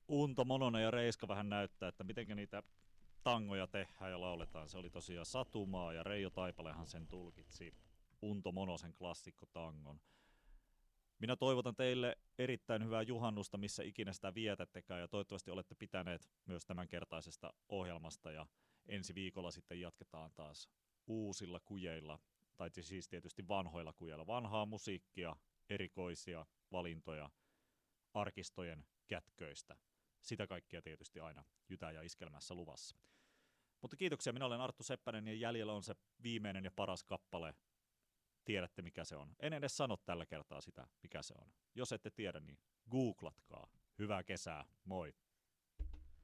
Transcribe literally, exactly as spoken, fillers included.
Unto Mononen ja Reiska vähän näyttää, että miten niitä tangoja tehdään ja lauletaan. Se oli tosiaan Satumaa ja Reijo Taipalehan sen tulkitsi Unto Monosen klassikkotangon. Minä toivotan teille erittäin hyvää juhannusta, missä ikinä sitä vietättekään, ja toivottavasti olette pitäneet myös tämänkertaisesta ohjelmasta, ja ensi viikolla sitten jatketaan taas uusilla kujeilla, tai siis tietysti vanhoilla kujeilla. Vanhaa musiikkia, erikoisia valintoja, arkistojen kätköistä. Sitä kaikkia tietysti aina Jytä ja Iskelmässä luvassa. Mutta kiitoksia, minä olen Arttu Seppänen, ja jäljellä on se viimeinen ja paras kappale. Tiedätte, mikä se on. En edes sano tällä kertaa sitä, mikä se on. Jos ette tiedä, niin googlatkaa. Hyvää kesää, moi!